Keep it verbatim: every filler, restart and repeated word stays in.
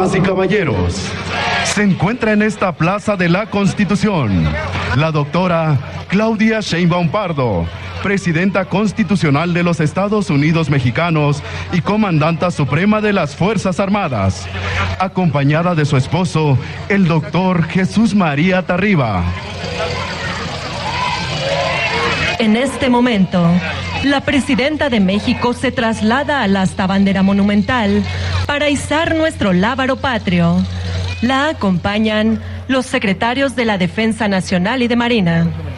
Damas y caballeros, se encuentra en esta Plaza de la Constitución la doctora Claudia Sheinbaum Pardo, presidenta constitucional de los Estados Unidos Mexicanos y comandanta suprema de las Fuerzas Armadas, acompañada de su esposo, el doctor Jesús María Tarriba. En este momento, la presidenta de México se traslada a la asta bandera monumental para izar nuestro lábaro patrio. La acompañan los secretarios de la Defensa Nacional y de Marina.